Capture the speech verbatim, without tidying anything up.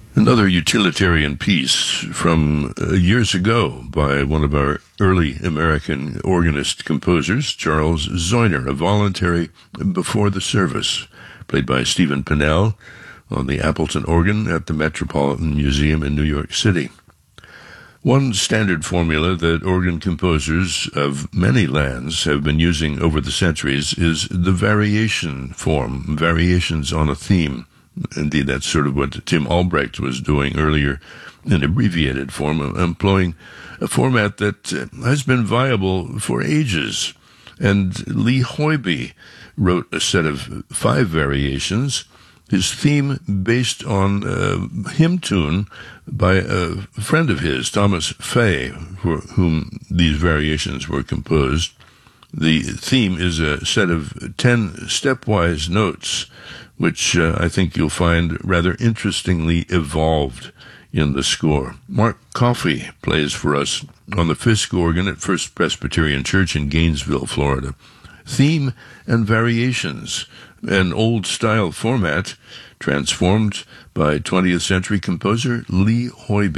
Another utilitarian piece from uh, years ago by one of our early American organist composers, Charles Zoyner, a voluntary before the service, played by Stephen Pinnell on the Appleton organ at the Metropolitan Museum in New York City. One standard formula that organ composers of many lands have been using over the centuries is the variation form, variations on a theme. Indeed, that's sort of what Tim Albrecht was doing earlier in abbreviated form, employing a format that uh, has been viable for ages. And Lee Hoybe wrote a set of five variations, his theme based on a hymn tune by a friend of his, Thomas Fay, for whom these variations were composed. The theme is a set of ten stepwise notes, which uh, I think you'll find rather interestingly evolved in the score. Mark Coffey plays for us on the Fisk organ at First Presbyterian Church in Gainesville, Florida. Theme and variations, an old-style format transformed by twentieth century composer Lee Hoybe.